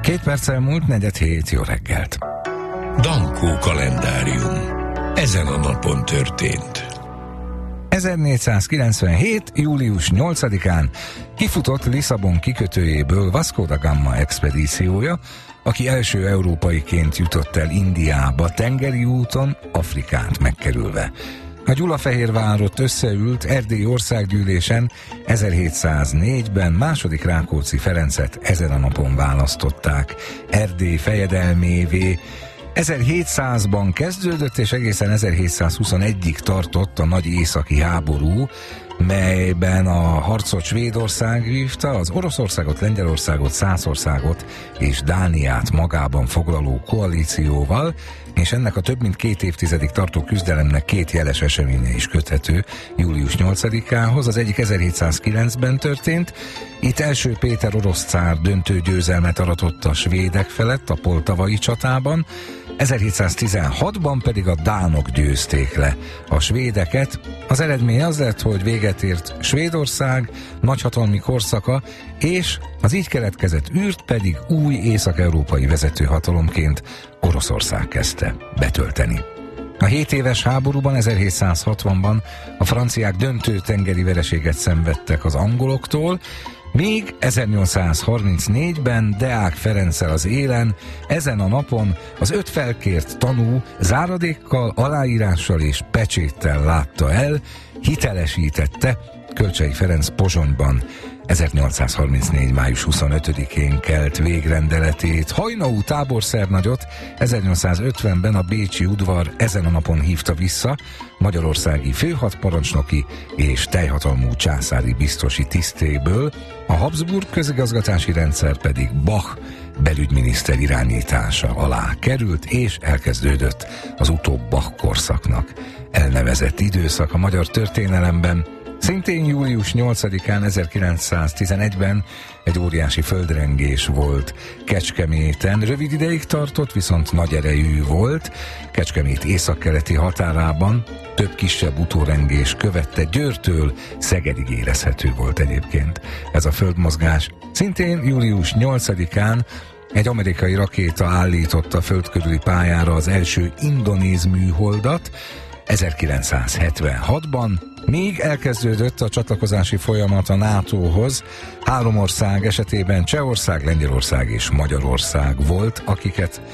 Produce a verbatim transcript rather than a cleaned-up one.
Két perccel múlt negyed hét, jó reggelt. Dankó kalendárium. Ezen a napon történt. ezernégyszázkilencvenhét. július nyolcadikán kifutott Lisszabon kikötőjéből Vasco da Gama expedíciója, aki első európaiként jutott el Indiába tengeri úton, Afrikát megkerülve. A Gyulafehérvár ott összeült Erdély országgyűlésen ezerhétszáznégyben második Rákóczi Ferencet ezen a napon választották Erdély fejedelmévé. ezerhétszázban kezdődött és egészen ezerhétszázhuszonegyig tartott a nagy északi háború, melyben a harcot Svédország vívta, az Oroszországot, Lengyelországot, Szászországot és Dániát magában foglaló koalícióval, és ennek a több mint két évtizedig tartó küzdelemnek két jeles eseménye is köthető július nyolcadikához. Az egyik ezerhétszázkilencben történt. Itt első Péter orosz cár döntő győzelmet aratott a svédek felett a poltavai csatában, ezerhétszáztizenhatban pedig a dánok győzték le a svédeket. Az eredmény az lett, hogy véget ért Svédország nagyhatalmi korszaka, és az így keletkezett űrt pedig új észak-európai vezetőhatalomként Oroszország kezdte betölteni. A hét éves háborúban ezerhétszázhatvanban a franciák döntő tengeri vereséget szenvedtek az angoloktól, míg ezernyolcszázharmincnégyben Deák Ferenccel az élen, ezen a napon az öt felkért tanú záradékkal, aláírással és pecséttel látta el, hitelesítette Kölcsey Ferenc Pozsonyban ezernyolcszázharmincnégy. május huszonötödikén kelt végrendeletét. Hajnaú táborszernagyot ezernyolcszázötvenben a bécsi udvar ezen a napon hívta vissza magyarországi főhadparancsnoki és teljhatalmú császári biztosi tisztéből, a Habsburg közigazgatási rendszer pedig Bach belügyminiszter irányítása alá került, és elkezdődött az utóbb Bach korszaknak elnevezett időszak a magyar történelemben. Szintén július nyolcadikán ezerkilencszáztizenegyben egy óriási földrengés volt Kecskeméten. Rövid ideig tartott, viszont nagy erejű volt. Kecskemét északkeleti határában több kisebb utórengés követte, Győrtől Szegedig érezhető volt egyébként ez a földmozgás. Szintén július nyolcadikán egy amerikai rakéta állította föld körüli pályára az első indonéz műholdat, ezerkilencszázhetvenhatban, még elkezdődött a csatlakozási folyamat a nátóhoz. Három ország esetében Csehország, Lengyelország és Magyarország volt, akiket